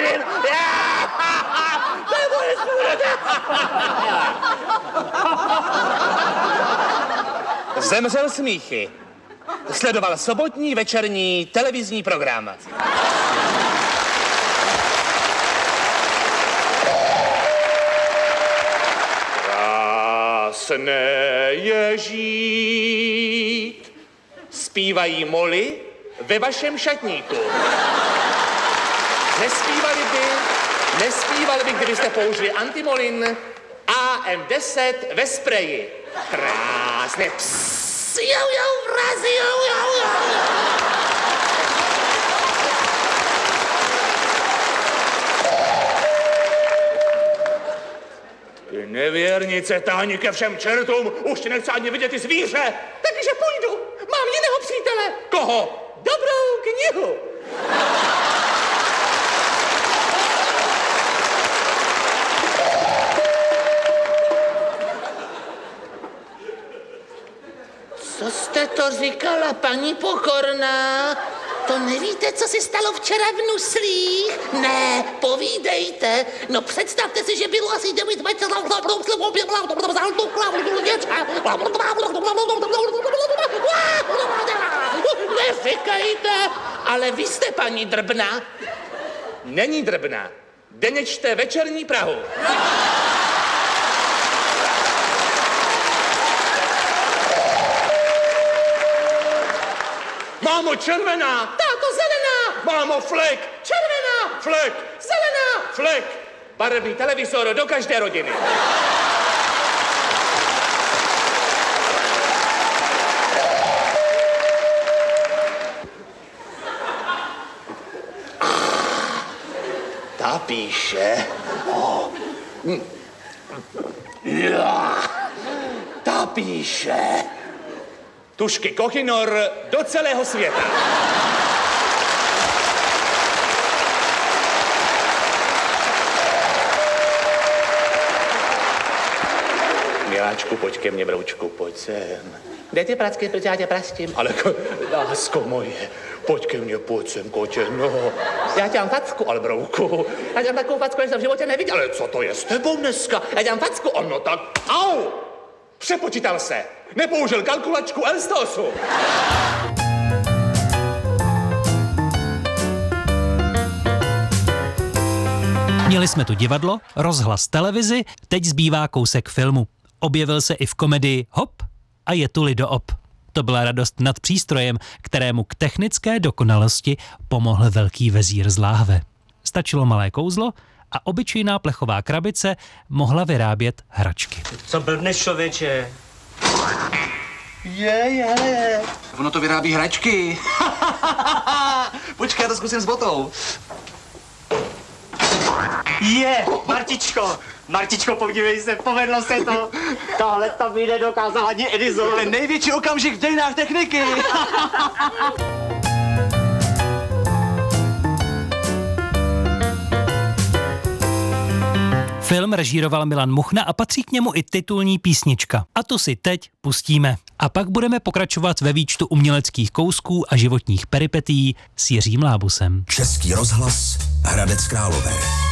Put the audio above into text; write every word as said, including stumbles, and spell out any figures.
Molin! To je moje smůra! Zemřel smíchy. Sledoval sobotní večerní televizní program. Krásné je žít, zpívají moly ve vašem šatníku. Nespívali by, nespívali by, kdybyste použili antimolin A M deset ve spreji. Krásné. Psss, jau, jau, vrazi, jau, jau, jau. Ty nevěrnice, táhni ke všem čertům, už ti nechci ani vidět ty zvíře. Takže půjdu, mám jiného přítele. Koho? Dobrou knihu. Co jste to říkala, paní Pokorná? To nevíte, co se stalo včera v Nuslích? Ne, povídejte. No představte si, že bylo asi devět večer. Neříkejte, ale vy jste paní Drbna. Není Drbna. Denně čte večerní Prahu. Mámo, červená! Táto, zelená! Mámo, flek! Červená! Flek! Zelená! Flek! Barevný televizor do každé rodiny. Ta píše... Oh. Ja. Ta píše... Tušky Kochinor do celého světa. Miláčku, pojď ke mně, broučku, pojď sem. Kde ty pracky, protože já tě prastím? Ale lásko moje, pojď ke mně, pojď sem, kotě, no. Já tě mám facku, ale brouku. Já tě mám takovou facku, jak jsem v životě neviděl. Ale co to je s tebou dneska? Já tě mám facku, ono tak, au! Přepočítal se. Nepoužil kalkulačku Elstosu. Měli jsme tu divadlo, rozhlas, televizi, teď zbývá kousek filmu. Objevil se i v komedii Hop a je tu lidoop. To byla radost nad přístrojem, kterému k technické dokonalosti pomohl velký vezír z láhve. Stačilo malé kouzlo a obyčejná plechová krabice mohla vyrábět hračky. Co blbneš, člověče? Je, je, je. Ono to vyrábí hračky. Počkej, já to zkusím s botou. Je, Martičko, Martičko, podívej se, povedlo se to. Tohle to by nedokázal ani Edison. Ten největší okamžik v dějinách techniky. Film režíroval Milan Muchna a patří k němu i titulní písnička. A tu si teď pustíme. A pak budeme pokračovat ve výčtu uměleckých kousků a životních peripetií s Jiřím Lábusem. Český rozhlas Hradec Králové.